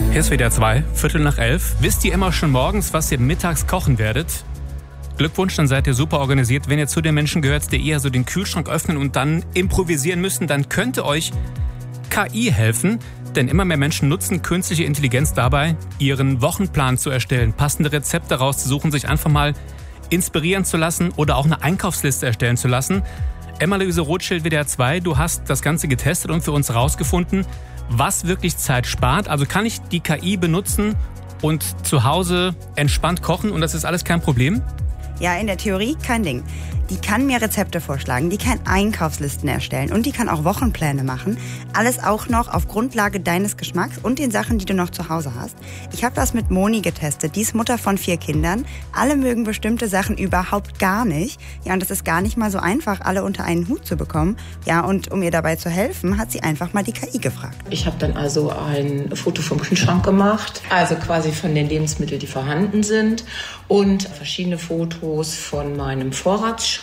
Hier ist WDR 2, 11:15. Wisst ihr immer schon morgens, was ihr mittags kochen werdet? Glückwunsch, dann seid ihr super organisiert. Wenn ihr zu den Menschen gehört, die eher so den Kühlschrank öffnen und dann improvisieren müssen, dann könnte euch KI helfen. Denn immer mehr Menschen nutzen künstliche Intelligenz dabei, ihren Wochenplan zu erstellen, passende Rezepte rauszusuchen, sich einfach mal inspirieren zu lassen oder auch eine Einkaufsliste erstellen zu lassen. Emma-Luise Rothschild, WDR 2, du hast das Ganze getestet und für uns herausgefunden, was wirklich Zeit spart. Also kann ich die KI benutzen und zu Hause entspannt kochen und das ist alles kein Problem? Ja, in der Theorie kein Ding. Die kann mir Rezepte vorschlagen, die kann Einkaufslisten erstellen und die kann auch Wochenpläne machen. Alles auch noch auf Grundlage deines Geschmacks und den Sachen, die du noch zu Hause hast. Ich habe das mit Moni getestet. Die ist Mutter von 4 Kindern. Alle mögen bestimmte Sachen überhaupt gar nicht. Ja, und es ist gar nicht mal so einfach, alle unter einen Hut zu bekommen. Ja, und um ihr dabei zu helfen, hat sie einfach mal die KI gefragt. Ich habe dann also ein Foto vom Kühlschrank gemacht, also quasi von den Lebensmitteln, die vorhanden sind und verschiedene Fotos von meinem Vorratsschrank.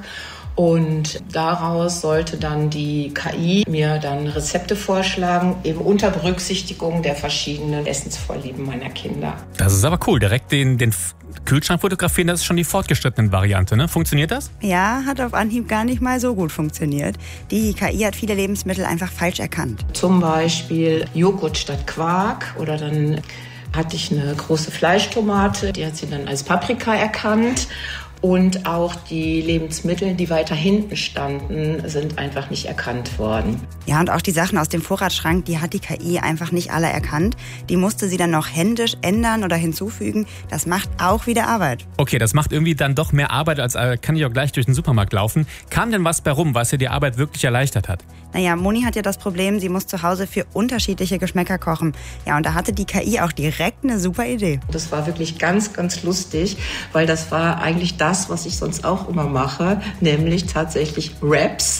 Und daraus sollte dann die KI mir dann Rezepte vorschlagen, eben unter Berücksichtigung der verschiedenen Essensvorlieben meiner Kinder. Das ist aber cool. Direkt den Kühlschrank fotografieren, das ist schon die fortgeschrittene Variante, ne? Funktioniert das? Ja, hat auf Anhieb gar nicht mal so gut funktioniert. Die KI hat viele Lebensmittel einfach falsch erkannt. Zum Beispiel Joghurt statt Quark oder dann hatte ich eine große Fleischtomate, die hat sie dann als Paprika erkannt. Und auch die Lebensmittel, die weiter hinten standen, sind einfach nicht erkannt worden. Ja, und auch die Sachen aus dem Vorratsschrank, die hat die KI einfach nicht alle erkannt. Die musste sie dann noch händisch ändern oder hinzufügen. Das macht auch wieder Arbeit. Okay, das macht irgendwie dann doch mehr Arbeit, als kann ich auch gleich durch den Supermarkt laufen. Kam denn was bei rum, was ihr die Arbeit wirklich erleichtert hat? Naja, Moni hat ja das Problem, sie muss zu Hause für unterschiedliche Geschmäcker kochen. Ja, und da hatte die KI auch direkt eine super Idee. Das war wirklich ganz, ganz lustig, weil das war eigentlich das, was ich sonst auch immer mache, nämlich tatsächlich Wraps.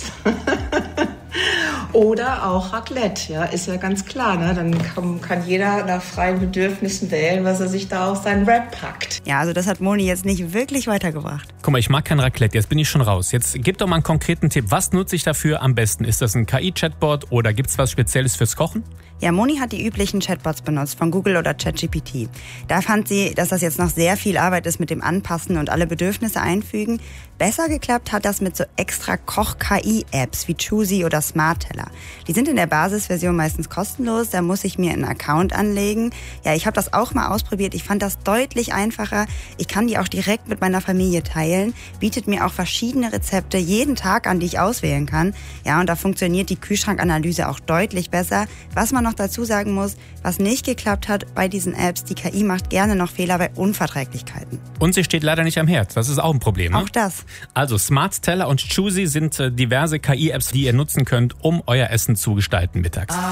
Oder auch Raclette, ja, ist ja ganz klar, ne? Dann kann jeder nach freien Bedürfnissen wählen, was er sich da auf seinen Wrap packt. Ja, also das hat Moni jetzt nicht wirklich weitergebracht. Guck mal, ich mag kein Raclette, jetzt bin ich schon raus. Jetzt gib doch mal einen konkreten Tipp. Was nutze ich dafür am besten? Ist das ein KI-Chatbot oder gibt es was Spezielles fürs Kochen? Ja, Moni hat die üblichen Chatbots benutzt von Google oder ChatGPT. Da fand sie, dass das jetzt noch sehr viel Arbeit ist mit dem Anpassen und alle Bedürfnisse einfügen. Besser geklappt hat das mit so extra Koch-KI-Apps wie Choosy oder Smartteller. Die sind in der Basisversion meistens kostenlos, da muss ich mir einen Account anlegen. Ja, ich habe das auch mal ausprobiert, ich fand das deutlich einfacher. Ich kann die auch direkt mit meiner Familie teilen, bietet mir auch verschiedene Rezepte jeden Tag an, die ich auswählen kann. Ja, und da funktioniert die Kühlschrankanalyse auch deutlich besser. Was man noch dazu sagen muss, was nicht geklappt hat bei diesen Apps, die KI macht gerne noch Fehler bei Unverträglichkeiten. Und sie steht leider nicht am Herd, das ist auch ein Problem, ne? Auch das. Also Smartteller und Choosy sind diverse KI-Apps, die ihr nutzen könnt, um euer Essen zu gestalten mittags.